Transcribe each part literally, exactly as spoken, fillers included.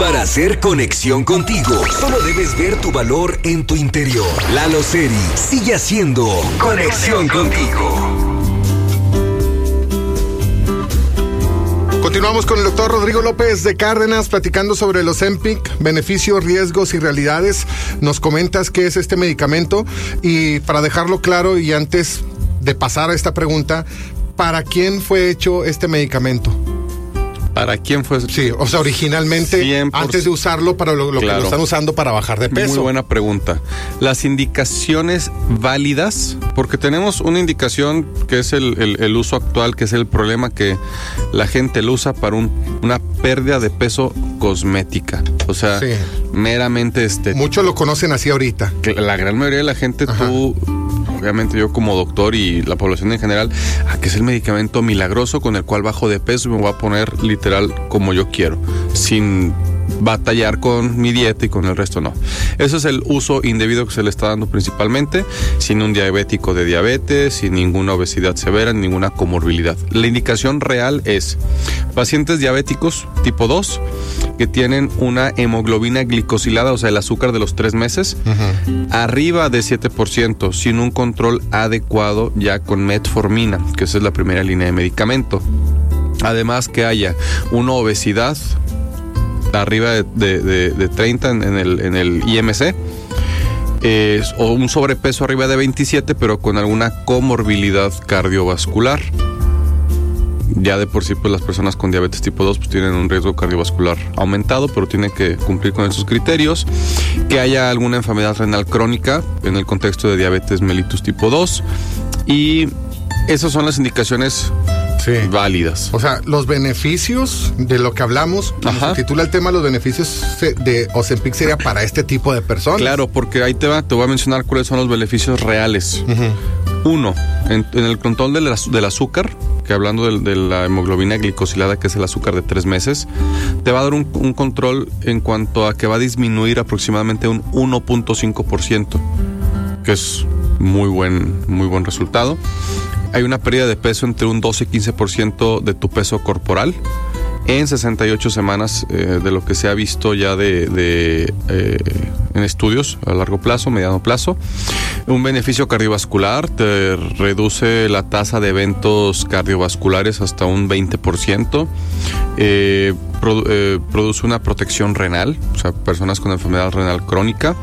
Para hacer conexión contigo, solo debes ver tu valor en tu interior. Lalo Seri sigue haciendo conexión contigo. Continuamos con el doctor Rodrigo López de Cárdenas platicando sobre el Ozempic, beneficios, riesgos y realidades. Nos comentas qué es este medicamento y para dejarlo claro y antes de pasar a esta pregunta, ¿para quién fue hecho este medicamento? ¿Para quién fue? Sí, o sea, originalmente, cien por ciento antes de usarlo para lo, lo claro. que lo están usando para bajar de peso. Muy buena pregunta. Las indicaciones válidas, porque tenemos una indicación que es el, el, el uso actual, que es el problema que la gente lo usa para un, una pérdida de peso cosmética. O sea, sí. meramente estética. Muchos lo conocen así ahorita. La gran mayoría de la gente, Ajá. tú... obviamente yo como doctor y la población en general, a que es el medicamento milagroso con el cual bajo de peso y me voy a poner literal como yo quiero, sin batallar con mi dieta y con el resto no. Eso es el uso indebido que se le está dando principalmente, sin un diabético de diabetes, sin ninguna obesidad severa, ninguna comorbilidad. La indicación real es pacientes diabéticos tipo dos que tienen una hemoglobina glicosilada, o sea el azúcar de los tres meses, uh-huh. arriba de siete por ciento, sin un control adecuado ya con metformina, que esa es la primera línea de medicamento. Además que haya una obesidad arriba de, de, de, de treinta en, en, el, en el I M C, eh, o un sobrepeso arriba de veintisiete, pero con alguna comorbilidad cardiovascular. Ya de por sí, pues las personas con diabetes tipo dos pues tienen un riesgo cardiovascular aumentado, pero tienen que cumplir con esos criterios. Que haya alguna enfermedad renal crónica en el contexto de diabetes mellitus tipo dos. Y esas son las indicaciones sí. válidas. O sea, los beneficios de lo que hablamos, como se titula el tema, los beneficios de Ozempic sería para este tipo de personas. Claro, porque ahí te va, te voy a mencionar cuáles son los beneficios reales. Uh-huh. Uno, en, en el control del, del azúcar, que hablando de, de la hemoglobina glicosilada, que es el azúcar de tres meses, te va a dar un, un control en cuanto a que va a disminuir aproximadamente un uno punto cinco por ciento, que es muy buen, muy buen resultado. Hay una pérdida de peso entre un doce y quince por ciento de tu peso corporal en sesenta y ocho semanas, eh, de lo que se ha visto ya de, de eh, en estudios a largo plazo, mediano plazo. Un beneficio cardiovascular, te reduce la tasa de eventos cardiovasculares hasta un veinte por ciento. Eh, produ- eh, produce una protección renal, o sea, personas con enfermedad renal crónica.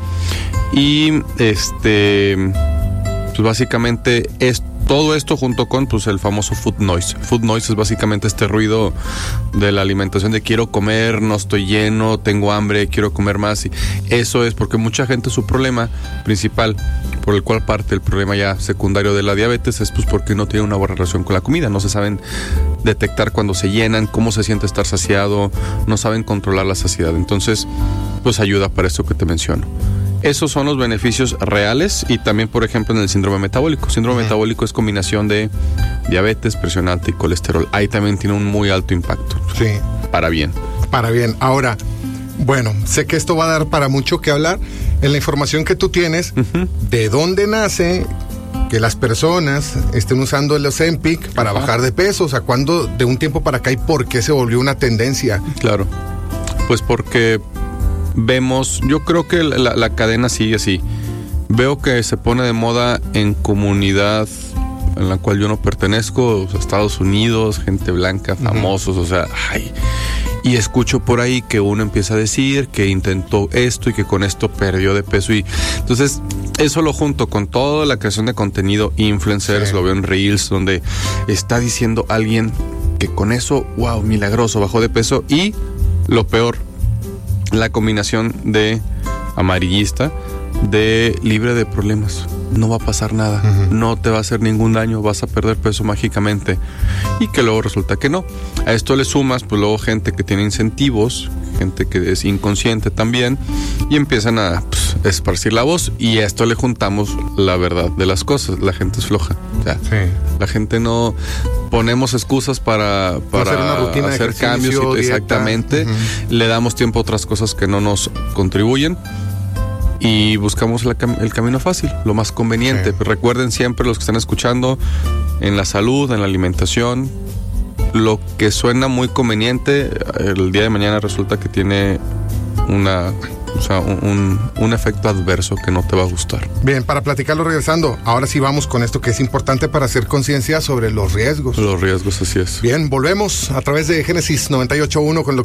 Y este, pues básicamente esto. Todo esto junto con pues el famoso food noise. Food noise es básicamente este ruido de la alimentación de quiero comer, no estoy lleno, tengo hambre, quiero comer más. Y eso es porque mucha gente, su problema principal, por el cual parte el problema ya secundario de la diabetes, es pues porque no tiene una buena relación con la comida. No se saben detectar cuando se llenan, cómo se siente estar saciado, no saben controlar la saciedad. Entonces, pues ayuda para esto que te menciono. Esos son los beneficios reales. Y también, por ejemplo, en el síndrome metabólico. Síndrome uh-huh. metabólico es combinación de diabetes, presión alta y colesterol. Ahí también tiene un muy alto impacto. Sí. Para bien. Para bien. Ahora, bueno, sé que esto va a dar para mucho que hablar. En la información que tú tienes, uh-huh. ¿de dónde nace que las personas estén usando el Ozempic para uh-huh. bajar de peso? O sea, ¿cuándo de un tiempo para acá y por qué se volvió una tendencia? Claro. Pues porque vemos, yo creo que la, la cadena sigue así. Veo que se pone de moda en comunidad en la cual yo no pertenezco, o sea, Estados Unidos, gente blanca, famosos, uh-huh. o sea, ay. Y escucho por ahí que uno empieza a decir que intentó esto y que con esto perdió de peso. Y entonces, eso lo junto con toda la creación de contenido, influencers, sí. lo veo en Reels, donde está diciendo alguien que con eso, wow, milagroso, bajó de peso. Y lo peor, la combinación de amarillista, de libre de problemas. No va a pasar nada, uh-huh. no te va a hacer ningún daño, vas a perder peso mágicamente. Y que luego resulta que no. A esto le sumas, pues luego gente que tiene incentivos, gente que es inconsciente también, y empiezan a pues, esparcir la voz. Y a esto le juntamos la verdad de las cosas. La gente es floja. O sea, sí. La gente no... Ponemos excusas para, para hacer, una rutina hacer cambios. Y, exactamente. Uh-huh. Le damos tiempo a otras cosas que no nos contribuyen. Y buscamos la, el camino fácil, lo más conveniente. Sí. Recuerden siempre, los que están escuchando, en la salud, en la alimentación, lo que suena muy conveniente, el día de mañana resulta que tiene una, o sea, un, un efecto adverso que no te va a gustar. Bien, para platicarlo regresando, ahora sí vamos con esto que es importante para hacer conciencia sobre los riesgos. Los riesgos, así es. Bien, volvemos a través de Génesis noventa y ocho punto uno con el